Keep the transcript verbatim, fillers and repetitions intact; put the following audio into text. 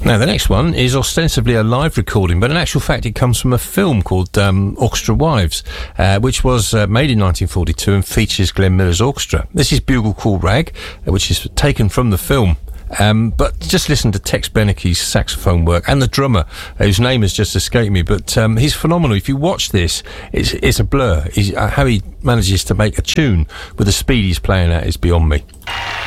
Now, the next one is ostensibly a live recording, but in actual fact it comes from a film called um, Orchestra Wives, uh, which was uh, made in nineteen forty-two and features Glenn Miller's orchestra. This is Bugle Call Rag, uh, which is taken from the film. Um, but just listen to Tex Beneke's saxophone work, and the drummer, whose name has just escaped me, but um, he's phenomenal. If you watch this, it's, it's a blur. He's, uh, how he manages to make a tune with the speed he's playing at is beyond me.